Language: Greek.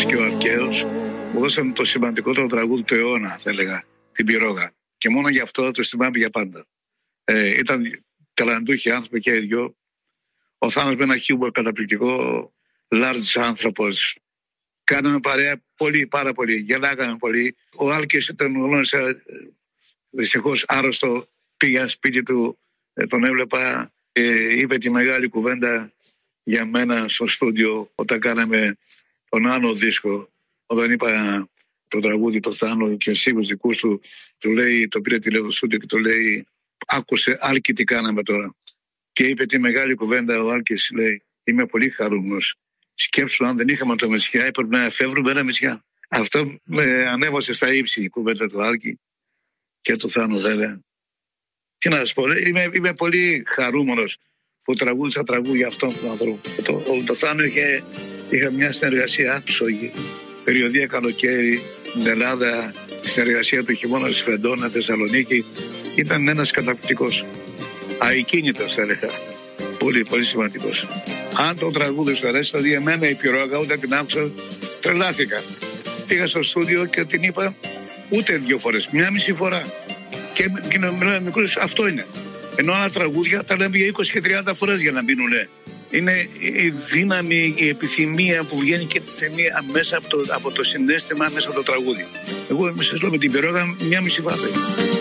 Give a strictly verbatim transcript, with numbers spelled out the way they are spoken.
Άδωνης και ο Αρκαίος μου δώσαν το σημαντικότερο τραγούδι του αιώνα, θα έλεγα, την Πυρόγα. Και μόνο γι' αυτό το θυμάμαι για πάντα. Ε, ήταν ταλαντούχοι άνθρωποι και οι δυο. Ο Θάνος με ένα χιούμορ καταπληκτικό, large άνθρωπος. Κάναμε παρέα πολύ, πάρα πολύ. Γελάγαμε πολύ. Ο Άλκης ήταν γνώρισα, δυστυχώς άρρωστο. Πήγα σπίτι του, τον έβλεπα. Ε, είπε τη μεγάλη κουβέντα για μένα στο στούντιο όταν κάναμε τον άλλο δίσκο. Όταν είπα το τραγούδι το Θάνο και ο στίχους δικούς του, του λέει, το πήρε τηλέφωνο στο στούντιο και του λέει, άκουσε Άλκη τι κάναμε τώρα. Και είπε τη μεγάλη κουβέντα ο Άλκης, λέει, είμαι πολύ χαρούμενος. Σκέψου, αν δεν είχαμε το Μεσσιά, έπρεπε να εφεύρουμε ένα Μεσσιά. Αυτό με ανέβασε στα ύψη η κουβέντα του Άλκη και του Θάνου, βέβαια. Τι να σας πω, είμαι, είμαι πολύ χαρούμενος που τραγούδισα τραγούδια αυτόν τον άνθρωπο. Το, το Θάνο είχε, είχε μια συνεργασία άψογη, περιοδία καλοκαίρι, στην Ελλάδα, συνεργασία του χειμώνα στη Φεντόνα, Θεσσαλονίκη. Ήταν ένας καταπληκτικός. Αικίνητος, θα έλεγα. Πολύ, πολύ σημαντικός. Αν το τραγούδι σου αρέσει, δηλαδή εμένα η Πυρόγα, ούτε την άκουσα, τρελάθηκα. Πήγα στο στούντιο και την είπα ούτε δύο φορές, μια μισή φορά. Και, και να μιλάμε μικρούς, αυτό είναι. Ενώ άλλα τραγούδια τα λέμε για είκοσι και τριάντα φορές για να μείνουν. Είναι η δύναμη, η επιθυμία που βγαίνει και μέσα από το, από το συναίσθημα, μέσα από το τραγούδι. Εγώ σας λέω με την Πυρόγα μια μισή φορά.